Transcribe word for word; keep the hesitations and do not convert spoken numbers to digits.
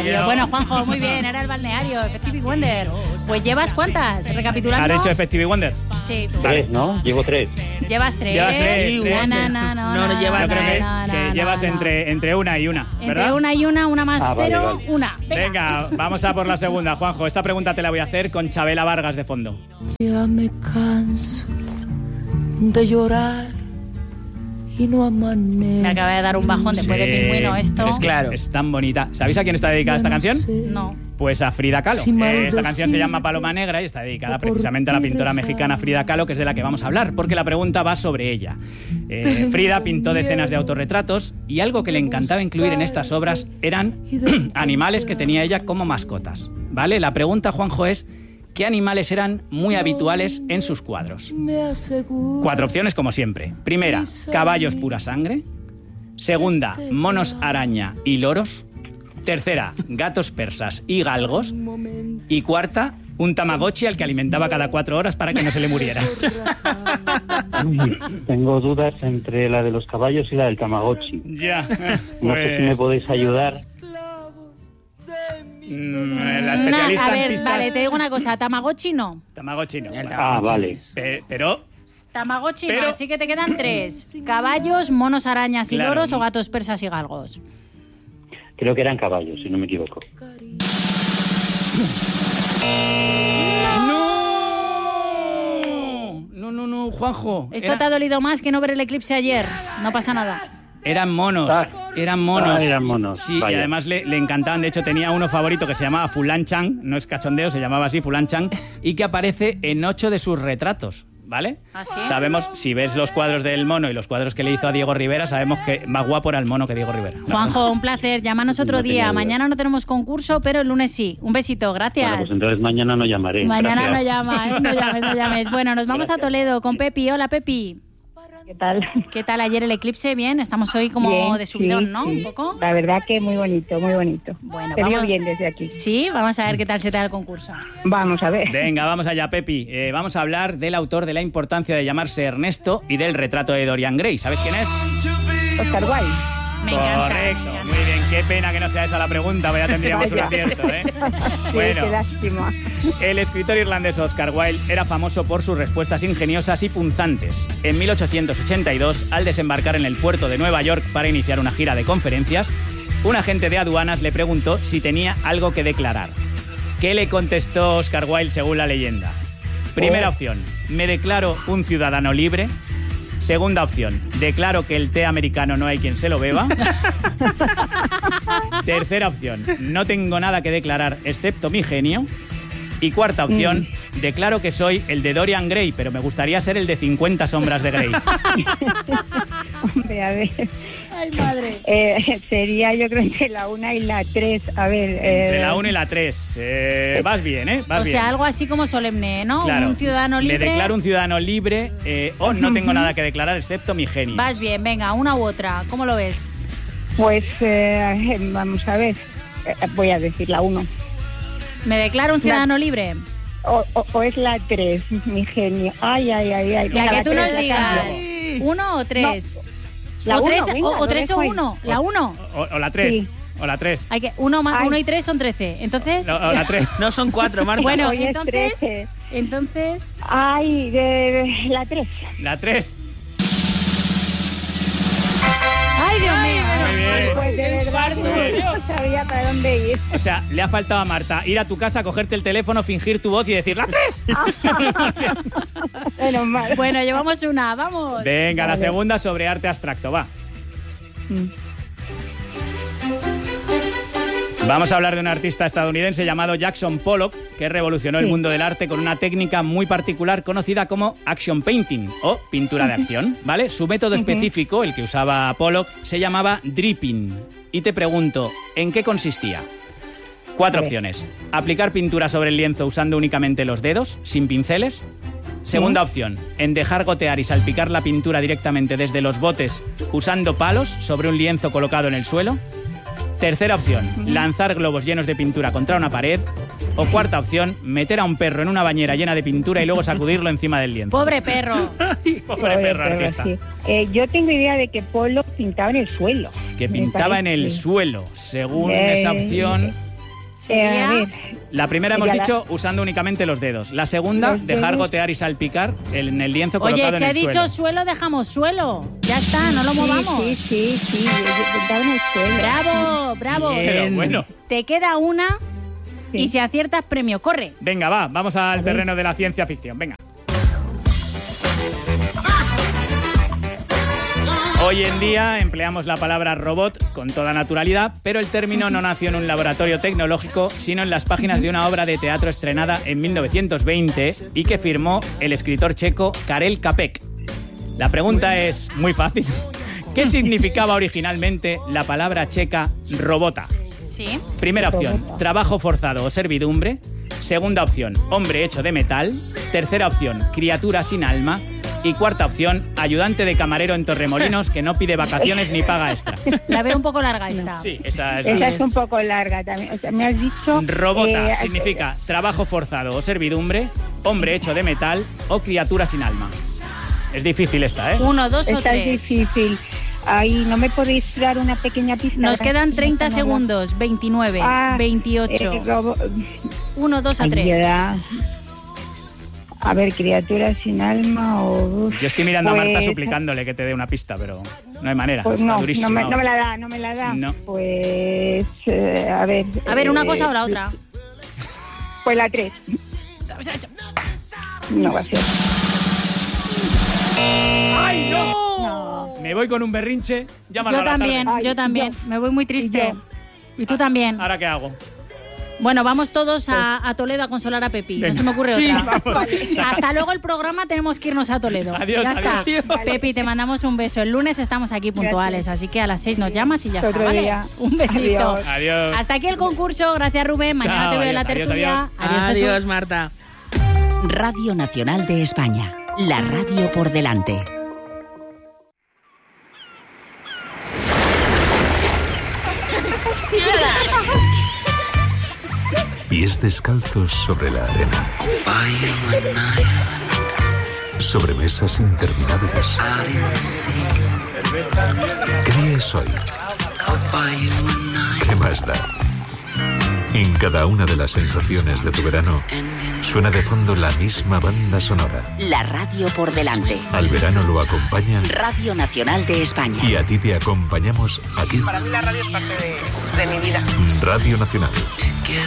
balneario. No. Bueno, Juanjo, muy bien, era el balneario, Stevie Wonder. Pues llevas ¿cuántas? Recapitulando. ¿Has hecho Stevie Wonder? Sí. Tres, ¿no? Llevo tres. Llevas tres. Llevas tres, No, tres, no, sí. no, no, No, no lleva Yo creo nada, que, es- no, que no, llevas no. entre, entre una y una, ¿verdad? Entre una y una, una más Ah, vale, cero, vale. una. Venga. Venga, vamos a por la segunda, Juanjo. Esta pregunta te la voy a hacer con Chabela Vargas de fondo. Ya me canso de llorar y no amanece. Me acaba de dar un bajón después de Sí, Pingüino esto. pero es que Claro. es, es tan bonita. ¿Sabéis a quién está dedicada esta canción? No. Pues a Frida Kahlo. Si mal Eh, esta canción se decir, llama Paloma Negra y está dedicada por precisamente a la ti pintora rezar. mexicana Frida Kahlo, que es de la que vamos a hablar, porque la pregunta va sobre ella. Eh, Frida pintó decenas de autorretratos y algo que le encantaba incluir en estas obras eran animales que tenía ella como mascotas. ¿Vale? La pregunta, Juanjo, es ¿qué animales eran muy habituales en sus cuadros? Me aseguro Cuatro opciones como siempre. Primera, caballos pura sangre. Segunda, monos araña y loros. Tercera, gatos persas y galgos. Y cuarta, un tamagotchi al que alimentaba cada cuatro horas para que no se le muriera. Uy, tengo dudas entre la de los caballos y la del Tamagotchi. Ya, No sé si me pues... podéis ayudar. mm, La Na- especialista a en ver, pistas... vale, te digo una cosa. Tamagotchi no. Tamagotchi no. El vale. Ah, vale. Pe- Pero... Tamagotchi Pero- no, así que te quedan tres. Caballos, monos arañas y Claro. loros o gatos persas y galgos. Creo que eran caballos, si no me equivoco. ¡No! No, no, no, Juanjo. Esto Era- te ha dolido más que no ver el eclipse ayer. No pasa nada. Eran monos, Ah. eran monos. Ah, eran monos, Sí, vaya. y además le, le encantaban. De hecho, tenía uno favorito que se llamaba Fulan Chang, no es cachondeo, se llamaba así, Fulan Chang, y que aparece en ocho de sus retratos, ¿vale? ¿Ah, sí? Sabemos, si ves los cuadros del mono y los cuadros que le hizo a Diego Rivera, sabemos que más guapo era el mono que Diego Rivera. Juanjo, un placer. Llámanos otro No tenía día. duda. Mañana no tenemos concurso, pero el lunes sí. Un besito, gracias. Bueno, pues entonces mañana no llamaré. Mañana Gracias. no llama, ¿eh? No llames, no llames. Bueno, nos vamos a Gracias. Toledo con Pepi. Hola, Pepi. ¿Qué tal? ¿Qué tal ayer el eclipse? Bien, estamos hoy como Bien, de subidón, sí, ¿no? sí. Un poco. La verdad que muy bonito, muy bonito. Bueno, Te veo vamos- bien desde aquí. Sí, vamos a ver qué tal se te da el concurso. Vamos a ver. Venga, vamos allá, Pepi. Eh, vamos a hablar del autor de La importancia de llamarse Ernesto y del retrato de Dorian Gray. ¿Sabes quién es? Oscar Wilde. Me encanta. Correcto, me encanta. muy bien. Qué pena que no sea esa la pregunta, pues ya tendríamos un Vaya. acierto, ¿eh? Sí, Bueno. qué lástima. El escritor irlandés Oscar Wilde era famoso por sus respuestas ingeniosas y punzantes. En mil ochocientos ochenta y dos, al desembarcar en el puerto de Nueva York para iniciar una gira de conferencias, un agente de aduanas le preguntó si tenía algo que declarar. ¿Qué le contestó Oscar Wilde según la leyenda? Primera Oh. opción, me declaro un ciudadano libre. Segunda opción, declaro que el té americano no hay quien se lo beba. Tercera opción, no tengo nada que declarar excepto mi genio. Y cuarta opción, declaro que soy el de Dorian Gray, pero me gustaría ser el de cincuenta sombras de Grey. Hombre, a ver. Ay, madre. Eh, sería yo creo entre la una y la tres. A ver. Eh, De la una y la tres. Eh, vas bien, ¿eh? Vas O bien. sea, algo así como solemne, ¿no? Claro. Un ciudadano libre. Me declaro un ciudadano libre eh, o no tengo nada que declarar excepto mi genio. Vas bien, venga, una u otra. ¿Cómo lo ves? Pues eh, vamos a ver. Eh, voy a decir la uno. ¿Me declaro un ciudadano libre? O, o, o es la tres, mi genio. Ay, ay, ay, ay. La Venga, que tú tres, nos la digas. cambio. ¿Uno o tres? La o uno, tres, venga, o, o lo tres o dejo ahí. uno. La uno. O, o la tres. Sí. O la tres. Hay que, uno más Ay. uno y tres son trece. Entonces, No, o la tres. No son cuatro, Marta. bueno, Hoy es entonces, trece. entonces, Ay, de, la tres. La tres. ay, Dios mío. Muy bien. Pues de verdad que no sabía para dónde ir. O sea, le ha faltado a Marta ir a tu casa, cogerte el teléfono, fingir tu voz y decir ¡la tres! Menos mal. Bueno, llevamos una, vamos. Venga, la Vale. segunda sobre arte abstracto, va. Vamos a hablar de un artista estadounidense llamado Jackson Pollock, que revolucionó el Sí. mundo del arte con una técnica muy particular conocida como action painting o pintura de acción, ¿vale? Su método específico, el que usaba Pollock, se llamaba dripping. Y te pregunto, ¿en qué consistía? Cuatro A ver. opciones. Aplicar pintura sobre el lienzo usando únicamente los dedos, sin pinceles. Segunda opción, en dejar gotear y salpicar la pintura directamente desde los botes usando palos sobre un lienzo colocado en el suelo. Tercera opción, lanzar globos llenos de pintura contra una pared. O cuarta opción, meter a un perro en una bañera llena de pintura y luego sacudirlo encima del lienzo. Pobre perro. Pobre Pobre perro perro, artista. sí. Eh, yo tengo idea de que Polo pintaba en el suelo. Que Me pintaba en el parece. suelo. Según Eh, esa opción, Eh, a ver, La primera hemos Ya la- dicho usando únicamente los dedos. La segunda, Los dejar dedos. gotear y salpicar en el lienzo Oye, colocado si en ha el dicho suelo. suelo, dejamos suelo. Ya está, no lo sí, movamos. sí, sí, sí, yo- yo estaba en el suelo. Bravo, bravo. Pero bueno. Te queda una Sí. y si aciertas, premio. Corre. Venga, va, vamos al terreno de la ciencia ficción. Venga. Hoy en día empleamos la palabra robot con toda naturalidad, pero el término no nació en un laboratorio tecnológico, sino en las páginas de una obra de teatro estrenada en mil novecientos veinte y que firmó el escritor checo Karel Čapek. La pregunta es muy fácil. ¿Qué significaba originalmente la palabra checa robota? Sí. Primera opción, trabajo forzado o servidumbre. Segunda opción, hombre hecho de metal. Tercera opción, criatura sin alma. Y cuarta opción, ayudante de camarero en Torremolinos que no pide vacaciones ni paga extra. La veo un poco larga esta. Sí, esa es. Esa es un poco larga también. O sea, me has dicho... Robota eh, significa trabajo forzado o servidumbre, hombre hecho de metal o criatura sin alma. Es difícil esta, ¿eh? Uno, dos o Esta es tres. difícil. Ahí, ¿no me podéis dar una pequeña pista? Nos Ahora quedan que treinta estamos hablando. segundos. veintinueve, Ah, veintiocho. eh, robo- Uno, dos o tres. Ayuda. A ver, criatura sin alma o... Yo estoy mirando a Marta Pues- suplicándole que te dé una pista, pero no hay manera. Pues está no, no durísima. me, no me la da, no me la da. No. Pues, eh, a ver... A ver, una eh, cosa o la otra. Pues la tres. No va a ser. ¡Ay, no! No. Me voy con un berrinche. Llámalo Yo a la también, tarde. Ay, yo también. Me voy muy triste. Y Y tú también. ¿Ahora qué hago? Bueno, vamos todos a, a Toledo a consolar a Pepi. No Venga. se me ocurre Sí, otra. vamos. Hasta luego el programa, tenemos que irnos a Toledo. Adiós, ya está. adiós. Pepi, te mandamos un beso. El lunes estamos aquí puntuales, así que a las seis nos llamas y ya está, Otro ¿vale? día. Un besito. Adiós. Adiós. Hasta aquí el concurso. Gracias, Rubén. Mañana Chao, te veo en la adiós, adiós, tertulia. adiós. Jesús. Adiós, Marta. Radio Nacional de España. La radio por delante. Pies descalzos sobre la arena. Sobre mesas interminables. ¿Qué día es hoy? ¿Qué más da? En cada una de las sensaciones de tu verano suena de fondo la misma banda sonora. La radio por delante. Al verano lo acompaña Radio Nacional de España. y a ti te acompañamos aquí. Para mí la radio es parte de, de mi vida. Radio Nacional,